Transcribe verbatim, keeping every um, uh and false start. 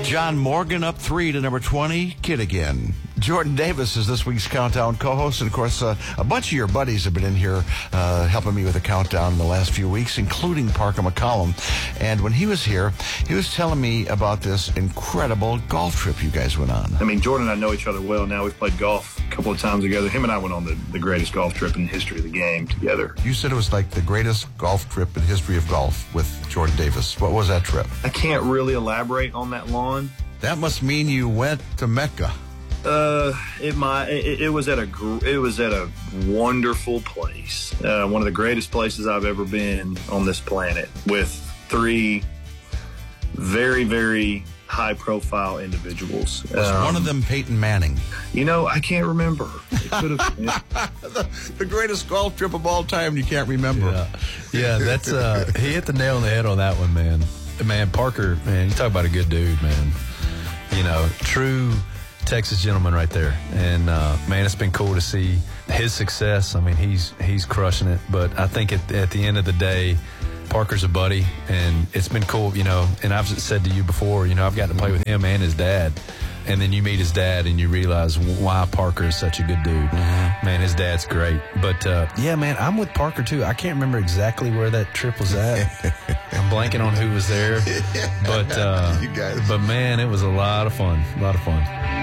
John Morgan up three to number twenty, Kid Again. Jordan Davis is this week's Countdown co-host, and of course, uh, a bunch of your buddies have been in here uh, helping me with the countdown in the last few weeks, including Parker McCollum. And when he was here, he was telling me about this incredible golf trip you guys went on. I mean, Jordan and I know each other well now. We've played golf a couple of times together. Him and I went on the, the greatest golf trip in the history of the game together. You said it was like the greatest golf trip in the history of golf with Jordan Davis. What was that trip? I can't really elaborate on that lawn. That must mean you went to Mecca. Uh, it might. It, it was at a. gr- It was at a wonderful place. Uh, one of the greatest places I've ever been on this planet, with three very, very high-profile individuals. Was Um, one of them Peyton Manning? You know, I can't remember. It could have been. the, the greatest golf trip of all time. You can't remember. Yeah, yeah. That's uh, he hit the nail on the head on that one, man. Man, Parker, man, you talk about a good dude, man. You know, true Texas gentleman right there. And, uh, man, it's been cool to see his success. I mean, he's he's crushing it. But I think at, at the end of the day, Parker's a buddy, and it's been cool, you know. And I've said to you before, you know, I've gotten to play with him and his dad. And then you meet his dad, and you realize why Parker is such a good dude. Mm-hmm. Man, his dad's great. But, uh, yeah, man, I'm with Parker, too. I can't remember exactly where that trip was at. I'm blanking on who was there. But, uh, you guys. but, man, it was a lot of fun. A lot of fun.